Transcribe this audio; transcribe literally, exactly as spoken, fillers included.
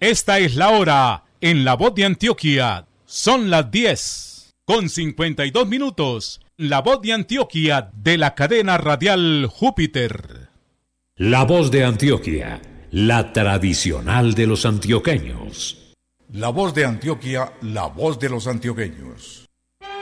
Esta es la hora en La Voz de Antioquia. Son las diez con cincuenta y dos minutos. La Voz de Antioquia de la cadena radial Júpiter. La Voz de Antioquia, la tradicional de los antioqueños. La Voz de Antioquia, la voz de los antioqueños.